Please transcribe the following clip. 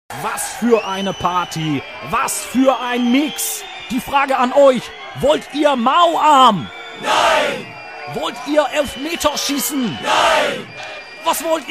Was für eine Party, was für ein Mix. Die Frage an euch, wollt ihr Mauarm? Nein! Wollt ihr Elfmeterschießen? Nein! Was wollt ihr?